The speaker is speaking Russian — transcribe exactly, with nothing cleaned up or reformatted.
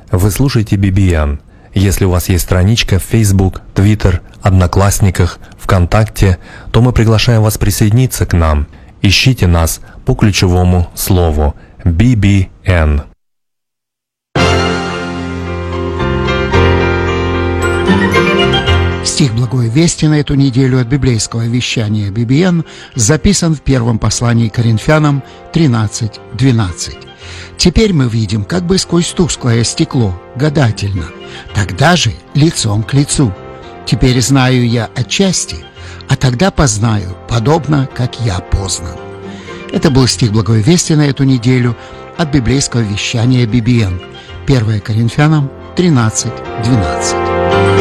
Вы слушаете би би эн. Если у вас есть страничка в Facebook, Twitter, Одноклассниках, ВКонтакте, то мы приглашаем вас присоединиться к нам. Ищите нас по ключевому слову би би эн. Стих Благой Вести на эту неделю от библейского вещания би би эн записан в первом послании Коринфянам тринадцать двенадцать. «Теперь мы видим как бы сквозь тусклое стекло, гадательно, тогда же лицом к лицу. Теперь знаю я отчасти, а тогда познаю, подобно, как я познан». Это был стих Благой Вести на эту неделю от библейского вещания би би эн. первое Коринфянам тринадцать двенадцать.